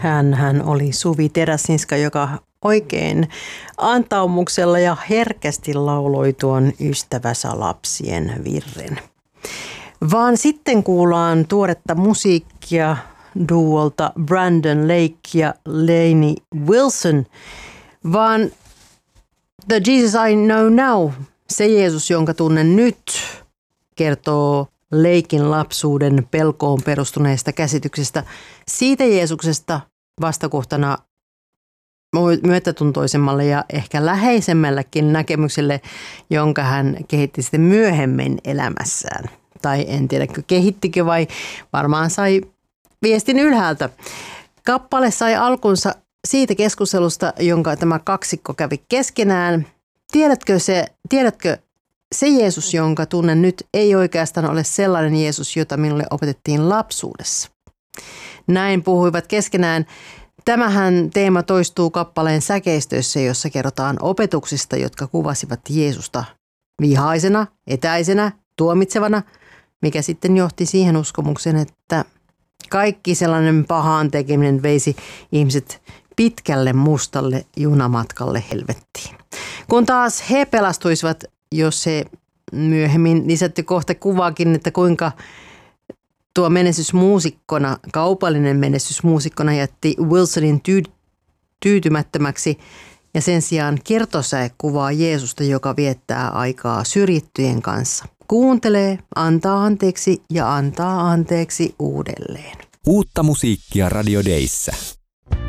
Hän oli Suvi Teräsinska, joka oikein antaumuksella ja herkästi lauloi tuon Ystävänsä lapsien virren. Vaan sitten kuullaan tuoretta musiikkia duolta Brandon Lake ja Lainey Wilson. Vaan The Jesus I Know Now, se Jeesus, jonka tunnen nyt, kertoo Laken lapsuuden pelkoon perustuneesta käsityksestä siitä Jeesuksesta vastakohtana myötätuntoisemmalle ja ehkä läheisemmällekin näkemykselle, jonka hän kehitti sitten myöhemmin elämässään. Tai en tiedä, kehittikö vai varmaan sai viestin ylhäältä. Kappale sai alkunsa siitä keskustelusta, jonka tämä kaksikko kävi keskenään. Tiedätkö se Jeesus, jonka tunnen nyt, ei oikeastaan ole sellainen Jeesus, jota minulle opetettiin lapsuudessa. Näin puhuivat keskenään. Tämähän teema toistuu kappaleen säkeistössä, jossa kerrotaan opetuksista, jotka kuvasivat Jeesusta vihaisena, etäisenä, tuomitsevana, mikä sitten johti siihen uskomukseen, että kaikki sellainen pahaan tekeminen veisi ihmiset pitkälle mustalle junamatkalle helvettiin. Kun taas he pelastuisivat, jos se myöhemmin lisätty kohta kuvaakin, että kuinka tuo menestysmuusikkona, kaupallinen menestysmuusikkona jätti Wilsonin tyytymättömäksi ja sen sijaan kertosäe kuvaa Jeesusta, joka viettää aikaa syrjittyjen kanssa. Kuuntelee, antaa anteeksi ja antaa anteeksi uudelleen. Uutta musiikkia Radio Dayssä.